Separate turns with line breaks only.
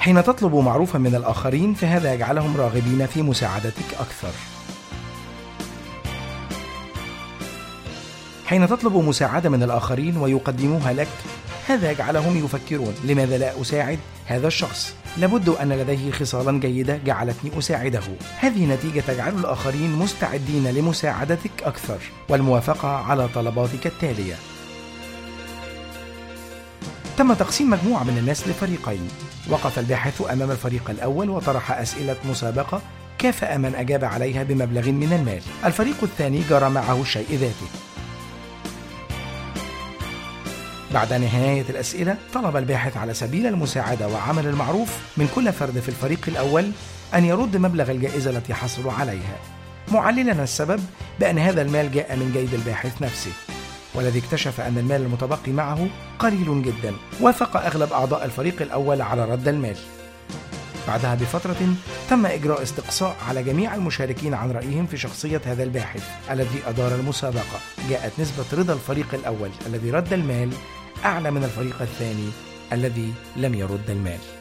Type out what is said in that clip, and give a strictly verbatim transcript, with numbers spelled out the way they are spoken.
حين تطلب معروفا من الآخرين فهذا يجعلهم راغبين في مساعدتك أكثر. حين تطلب مساعدة من الآخرين ويقدموها لك هذا يجعلهم يفكرون لماذا لا أساعد هذا الشخص؟ لابد أن لديه خصالا جيدة جعلتني أساعده. هذه نتيجة تجعل الآخرين مستعدين لمساعدتك أكثر والموافقة على طلباتك التالية. تم تقسيم مجموعة من الناس لفريقين. وقف الباحث أمام الفريق الأول وطرح أسئلة مسابقة كافأ من أجاب عليها بمبلغ من المال. الفريق الثاني جرى معه الشيء ذاته. بعد نهاية الأسئلة طلب الباحث على سبيل المساعدة وعمل المعروف من كل فرد في الفريق الأول أن يرد مبلغ الجائزة التي حصلوا عليها، معللا السبب بأن هذا المال جاء من جيب الباحث نفسه، والذي اكتشف أن المال المتبقي معه قليل جدا. وافق أغلب أعضاء الفريق الأول على رد المال. بعدها بفترة تم إجراء استقصاء على جميع المشاركين عن رأيهم في شخصية هذا الباحث الذي أدار المسابقة. جاءت نسبة رضا الفريق الأول الذي رد المال أعلى من الفريق الثاني الذي لم يرد المال.